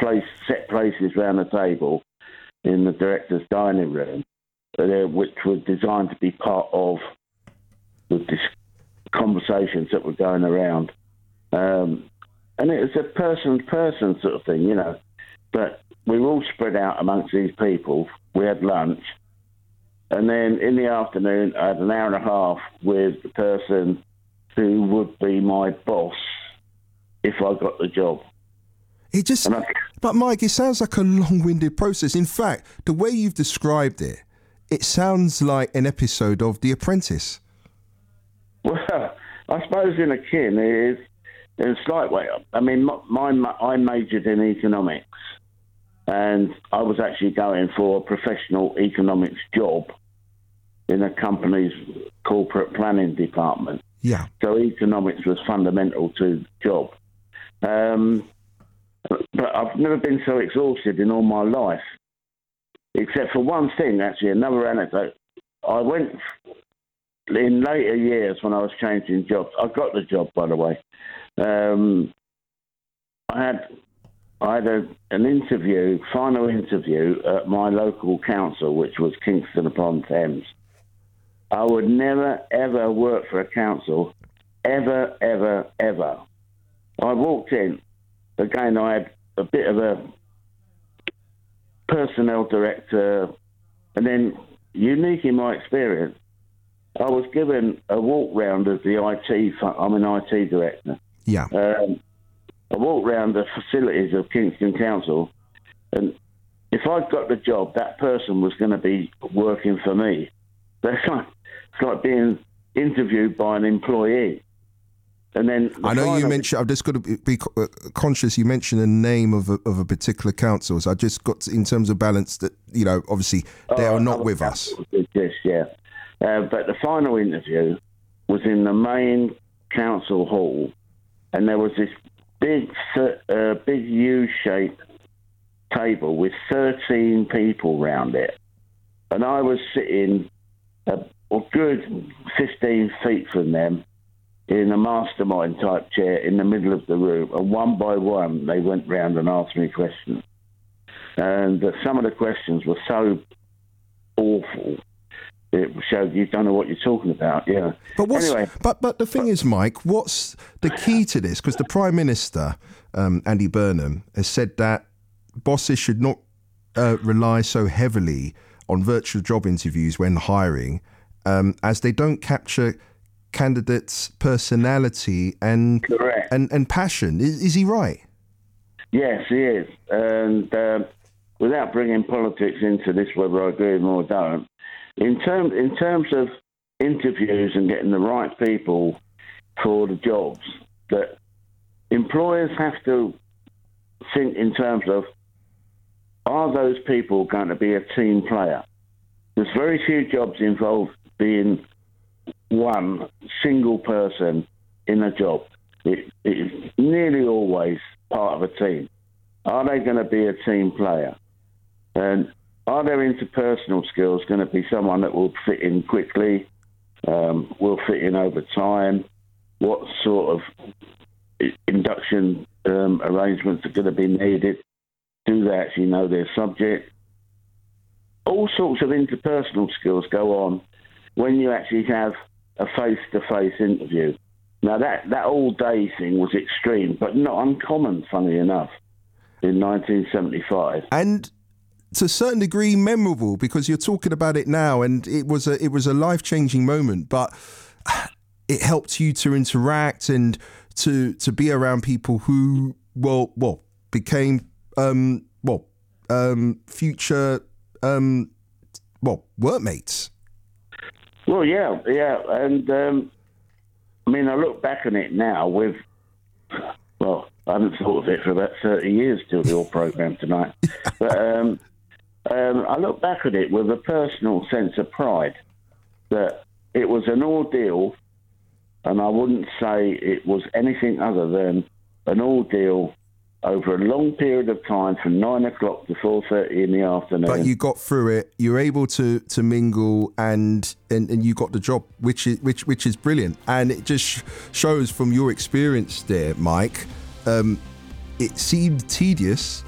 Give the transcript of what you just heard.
set places around the table in the director's dining room, which were designed to be part of the conversations that were going around. And it was a person-to-person sort of thing, you know. But we were all spread out amongst these people. We had lunch. And then in the afternoon, I had an hour and a half with the person who would be my boss if I got the job. But Mike, it sounds like a long-winded process. In fact, the way you've described it, it sounds like an episode of The Apprentice. Well, I suppose in a kin, it is in a slight way. I mean, I majored in economics, and I was actually going for a professional economics job in a company's corporate planning department. Yeah. So economics was fundamental to the job. But I've never been so exhausted in all my life, except for one thing, actually, another anecdote. I went in later years when I was changing jobs. I got the job, by the way. I had an interview, final interview at my local council, which was Kingston upon Thames. I would never, ever work for a council, ever, ever, ever. I walked in. Again, I had a bit of a personnel director, and then, unique in my experience, I was given a walk round as the IT. I'm an IT director. Yeah. I walked round the facilities of Kingston Council, and if I'd got the job, that person was going to be working for me. It's like being interviewed by an employee. And then I know you mentioned, I've just got to be conscious, you mentioned the name of a particular council. So I just got to, in terms of balance, that, you know, obviously they are not with us. Yes, yeah. But the final interview was in the main council hall, and there was this big U-shaped table with 13 people round it. And I was sitting a good 15 feet from them, in a mastermind type chair in the middle of the room, and one by one they went round and asked me questions. And some of the questions were so awful, it showed you don't know what you're talking about. Yeah. But anyway, but the thing is, Mike, what's the key to this? Because the Prime Minister, Andy Burnham, has said that bosses should not rely so heavily on virtual job interviews when hiring, as they don't capture candidates' personality and passion. Is he right? Yes, he is. And without bringing politics into this, whether I agree with him or don't, in terms of interviews and getting the right people for the jobs, that employers have to think in terms of, are those people going to be a team player? There's very few jobs involved being one single person in a job. It is nearly always part of a team. Are they going to be a team player? And are their interpersonal skills going to be someone that will fit in quickly, will fit in over time? What sort of induction arrangements are going to be needed? Do they actually know their subject? All sorts of interpersonal skills go on when you actually have a face-to-face interview. Now, that all-day thing was extreme, but not uncommon, funny enough, in 1975. And to a certain degree memorable, because you're talking about it now, and it was a life-changing moment, but it helped you to interact and to be around people who, became, future, workmates. Well, yeah, and I mean, I look back on it now with, I haven't thought of it for about 30 years till the programme tonight, but I look back at it with a personal sense of pride that it was an ordeal, and I wouldn't say it was anything other than an ordeal over a long period of time from 9 o'clock to 4:30 in the afternoon. But you got through it. You were able to mingle, and you got the job, which is brilliant. And it just shows from your experience there, Mike. It seemed tedious,